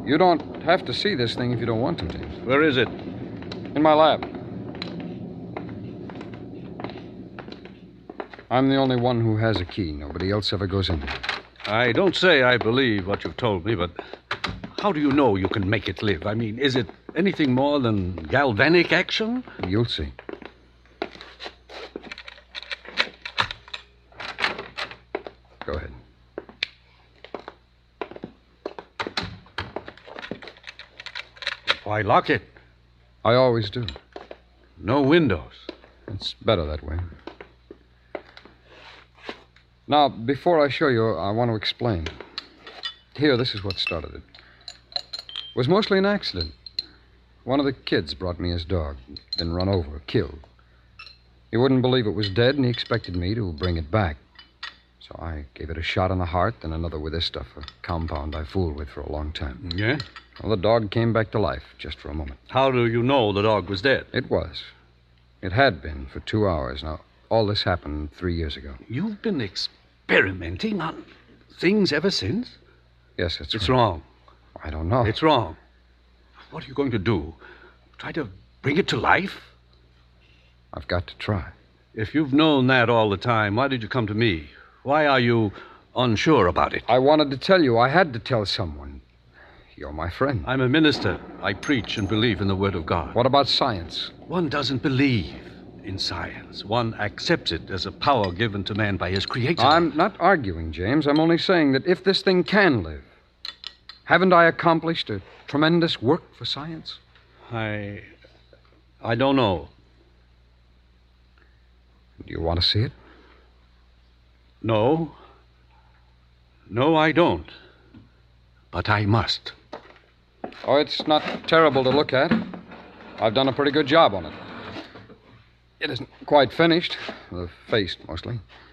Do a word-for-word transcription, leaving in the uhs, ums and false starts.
You don't have to see this thing if you don't want to, James. Where is it? In my lab. I'm the only one who has a key. Nobody else ever goes in there. I don't say I believe what you've told me, but how do you know you can make it live? I mean, is it anything more than galvanic action? You'll see. Go ahead. Why lock it? I always do. No windows. It's better that way. Now, before I show you, I want to explain. Here, this is what started it. It was mostly an accident. One of the kids brought me his dog, been run over, killed. He wouldn't believe it was dead, and he expected me to bring it back. So I gave it a shot in the heart, then another with this stuff, a compound I fooled with for a long time. Yeah? Well, the dog came back to life, just for a moment. How do you know the dog was dead? It was. It had been for two hours. Now, all this happened three years ago. You've been experimenting on things ever since? Yes, that's It's right. wrong. I don't know. It's wrong. What are you going to do? Try to bring it to life? I've got to try. If you've known that all the time, why did you come to me? Why are you unsure about it? I wanted to tell you. I had to tell someone. You're my friend. I'm a minister. I preach and believe in the Word of God. What about science? One doesn't believe in science. One accepts it as a power given to man by his creator. I'm not arguing, James. I'm only saying that if this thing can live, haven't I accomplished a tremendous work for science? I... I don't know. Do you want to see it? No. No, I don't. But I must. Oh, it's not terrible to look at. I've done a pretty good job on it. It isn't quite finished. The face, mostly.